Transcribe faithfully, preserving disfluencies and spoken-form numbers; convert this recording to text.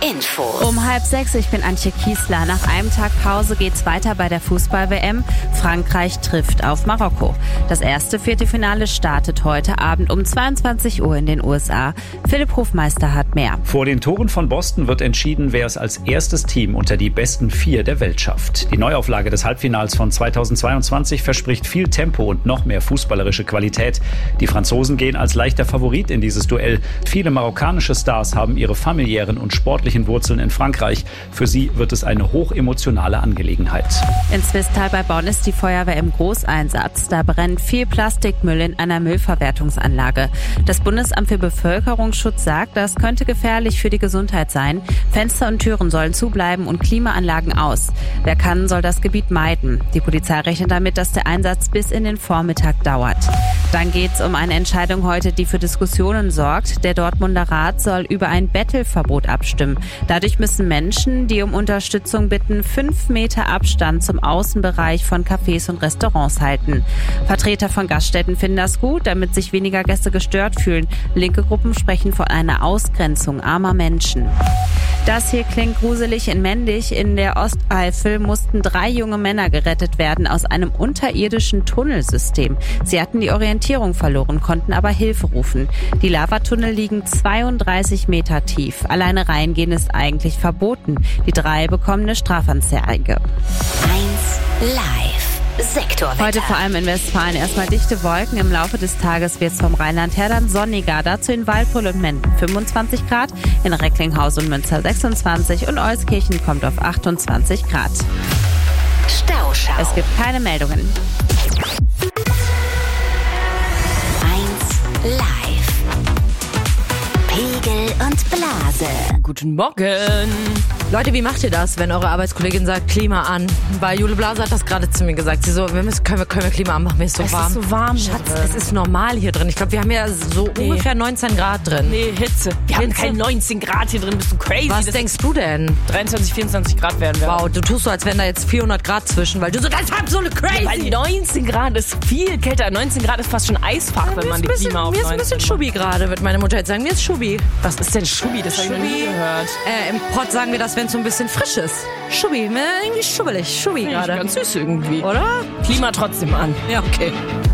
Info. Um halb sechs, ich bin Antje Kiesler. Nach einem Tag Pause geht's weiter bei der Fußball-W M. Frankreich trifft auf Marokko. Das erste Viertelfinale startet heute Abend um zweiundzwanzig Uhr in den U S A. Philipp Hofmeister hat mehr. Vor den Toren von Boston wird entschieden, wer es als erstes Team unter die besten vier der Welt schafft. Die Neuauflage des Halbfinals von zweitausendzweiundzwanzig verspricht viel Tempo und noch mehr fußballerische Qualität. Die Franzosen gehen als leichter Favorit in dieses Duell. Viele marokkanische Stars haben ihre familiären und sportlichen Wurzeln in Frankreich. Für sie wird es eine hochemotionale Angelegenheit. In Zwistal bei Bonn ist die Feuerwehr im Großeinsatz. Da brennt viel Plastikmüll in einer Müllverwertungsanlage. Das Bundesamt für Bevölkerungsschutz sagt, das könnte gefährlich für die Gesundheit sein. Fenster und Türen sollen zubleiben und Klimaanlagen aus. Wer kann, soll das Gebiet meiden. Die Polizei rechnet damit, dass der Einsatz bis in den Vormittag dauert. Dann geht es um eine Entscheidung heute, die für Diskussionen sorgt. Der Dortmunder Rat soll über ein Bettelverbot abstimmen. Dadurch müssen Menschen, die um Unterstützung bitten, fünf Meter Abstand zum Außenbereich von Cafés und Restaurants halten. Vertreter von Gaststätten finden das gut, damit sich weniger Gäste gestört fühlen. Linke Gruppen sprechen von einer Ausgrenzung armer Menschen. Das hier klingt gruselig. In Mendig in der Osteifel mussten drei junge Männer gerettet werden aus einem unterirdischen Tunnelsystem. Sie hatten die Orientierung verloren, konnten aber Hilfe rufen. Die Lavatunnel liegen zweiunddreißig Meter tief. Alleine reingehen ist eigentlich verboten. Die drei bekommen eine Strafanzeige. eins Live. Sektorwetter. Heute vor allem in Westfalen erstmal dichte Wolken. Im Laufe des Tages wird es vom Rheinland her dann sonniger. Dazu in Waldbröl und Menden fünfundzwanzig Grad, in Recklinghausen und Münster sechsundzwanzig und Euskirchen kommt auf achtundzwanzig Grad. Stauschau. Es gibt keine Meldungen. eins Live. Pegel und Blase. Guten Morgen. Leute, wie macht ihr das, wenn eure Arbeitskollegin sagt, Klima an? Weil Jule Blase hat das gerade zu mir gesagt. Sie so, wir müssen, können, wir, können wir Klima anmachen, mir ist so es warm. Es ist so warm. Schatz, es ist normal hier drin. Ich glaube, wir haben ja so nee. ungefähr neunzehn Grad drin. Nee, Hitze. Wir Hitze? haben keine neunzehn Grad hier drin. Bist du crazy? Was das denkst du denn? dreiundzwanzig, vierundzwanzig Grad werden wir. Wow, du tust so, als wären da jetzt vierhundert Grad zwischen, weil du so ganz so eine crazy. Ja, weil neunzehn Grad ist viel kälter. neunzehn Grad ist fast schon Eisfach, ja, wenn man die bisschen, Klima auf Mir ist ein bisschen Schubi gerade, wird meine Mutter jetzt sagen. Mir ist Schubi. Was ist denn Schubi? Das habe ich noch nie gehört. Äh, im Pott sagen wir das, wenn es so ein bisschen frisch ist. Schubi, irgendwie schubbelig. Schubi gerade. Ganz süß irgendwie. Oder? Klima trotzdem an. Ja, okay.